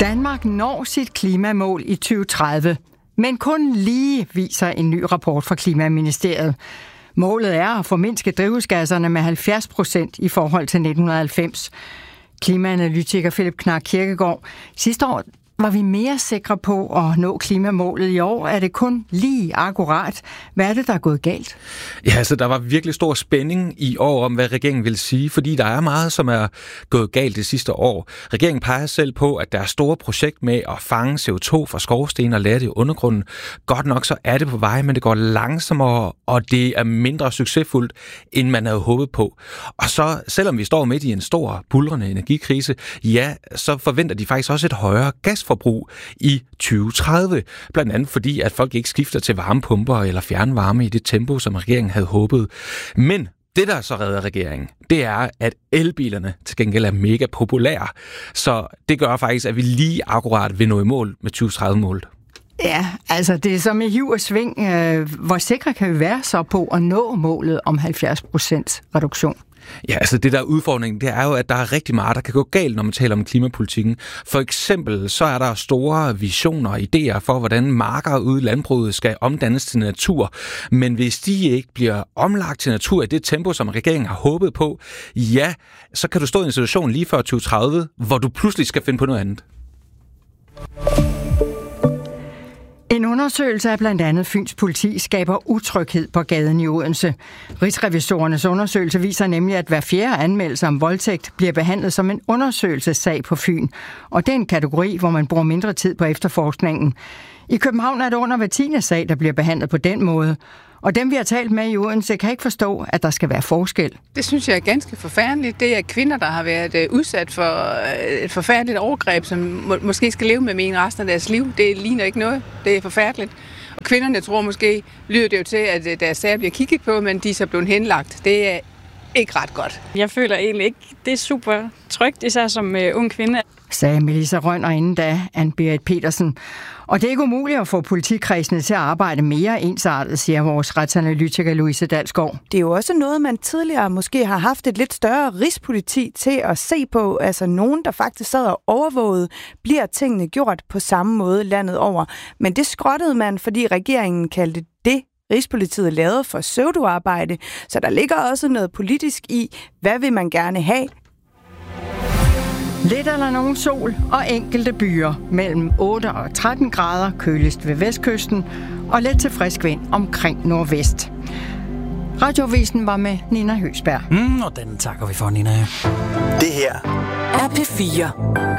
Danmark når sit klimamål i 2030, men kun lige, viser en ny rapport fra Klimaministeriet. Målet er at formindske drivhusgasserne med 70% i forhold til 1990. Klimaanalytiker Philip Knark Kirkegaard. Sidste år var vi mere sikre på at nå klimamålet. I år er det kun lige akkurat. Hvad er det, der er gået galt? Ja, altså der var virkelig stor spænding i år om, hvad regeringen vil sige, fordi der er meget, som er gået galt det sidste år. Regeringen peger selv på, at der er store projekt med at fange CO2 fra skorsten og lade det i undergrunden. Godt nok så er det på vej, men det går langsommere, og det er mindre succesfuldt, end man havde håbet på. Og så, selvom vi står midt i en stor, buldrende energikrise, ja, så forventer de faktisk også et højere gasforbrug i 2030. Blandt andet fordi, at folk ikke skifter til varmepumper eller fjernvarme i det tempo, som regeringen havde håbet. Men det, der så redder regeringen, det er, at elbilerne til gengæld er mega populære. Så det gør faktisk, at vi lige akkurat vil nå i mål med 2030-målet. Ja, altså det er som i hiv og sving. Hvor sikre kan vi være så på at nå målet om 70% reduktion? Ja, altså det der udfordring, det er jo, at der er rigtig meget, der kan gå galt, når man taler om klimapolitikken. For eksempel, så er der store visioner og idéer for, hvordan marker ude i landbruget skal omdannes til natur. Men hvis de ikke bliver omlagt til natur i det tempo, som regeringen har håbet på, ja, så kan du stå i en situation lige før 2030, hvor du pludselig skal finde på noget andet. En undersøgelse af blandt andet Fyns politi skaber utryghed på gaden i Odense. Rigsrevisorernes undersøgelse viser nemlig, at hver fjerde anmeldelse om voldtægt bliver behandlet som en undersøgelsessag på Fyn. Og det er en kategori, hvor man bruger mindre tid på efterforskningen. I København er det under hver 10. sag, der bliver behandlet på den måde. Og dem, vi har talt med i Odense, kan ikke forstå, at der skal være forskel. Det synes jeg er ganske forfærdeligt. Det er kvinder, der har været udsat for et forfærdeligt overgreb, som måske skal leve med en resten af deres liv. Det ligner ikke noget. Det er forfærdeligt. Og kvinderne tror måske, lyder det jo til, at deres sager bliver kigget på, men de er så blevet henlagt. Det er ikke ret godt. Jeg føler egentlig ikke, det er super trygt, især som ung kvinde. Sagde Melissa Rønn, og inden da Ann-Berit Petersen. Og det er ikke umuligt at få politikredsene til at arbejde mere ensartet, siger vores retsanalytiker Louise Dalsgaard. Det er jo også noget, man tidligere måske har haft et lidt større rigspoliti til at se på. Altså nogen, der faktisk sad og overvågede, bliver tingene gjort på samme måde landet over. Men det skrottede man, fordi regeringen kaldte det, Rigspolitiet lavede for pseudoarbejde. Så der ligger også noget politisk i, hvad vil man gerne have? Lidt eller nogen sol og enkelte byer mellem 8 og 13 grader, køligst ved vestkysten, og let til frisk vind omkring nordvest. Radiovisen var med Nina Høsberg. Og den takker vi for, Nina. Det her er P4.